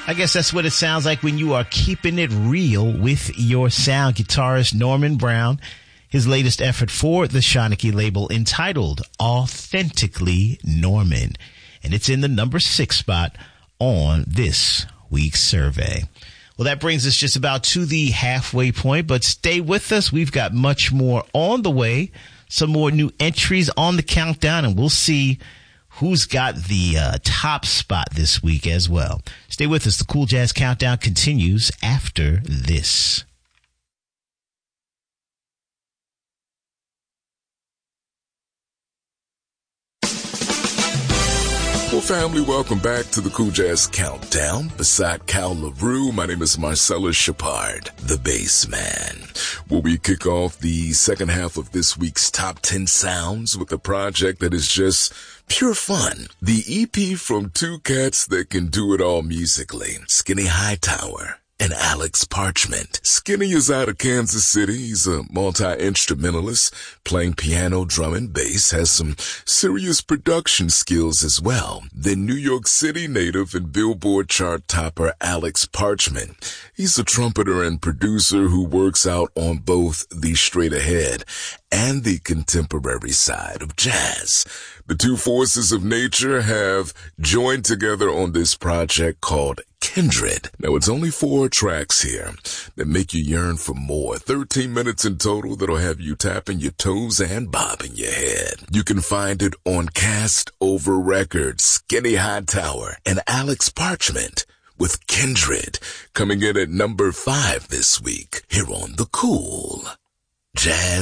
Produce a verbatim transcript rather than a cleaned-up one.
I guess that's what it sounds like when you are keeping it real with your sound. Guitarist Norman Brown, his latest effort for the Shanachie label entitled Authentically Norman. And it's in the number six spot on this week's survey. Well, that brings us just about to the halfway point, but stay with us. We've got much more on the way, some more new entries on the countdown, and we'll see who's got the uh, top spot this week as well. Stay with us. The Cool Jazz Countdown continues after this. Well, family, welcome back to the Cool Jazz Countdown. Beside Cal LaRue, my name is Marcellus Shepard, the bass man. Where we kick off the second half of this week's Top ten Sounds with a project that is just pure fun. The E P from two cats that can do it all musically, Skinny Hightower and Alex Parchment. Skinny is out of Kansas City. He's a multi-instrumentalist, playing piano, drum, and bass, has some serious production skills as well. Then New York City native and Billboard chart topper Alex Parchment. He's a trumpeter and producer who works out on both the straight ahead and the contemporary side of jazz. The two forces of nature have joined together on this project called Kindred. Now, it's only four tracks here that make you yearn for more. thirteen minutes in total that'll have you tapping your toes and bobbing your head. You can find it on Cast Over Records, Skinny Hightower and Alex Parchment with Kindred, coming in at number five this week here on the Cool Jazz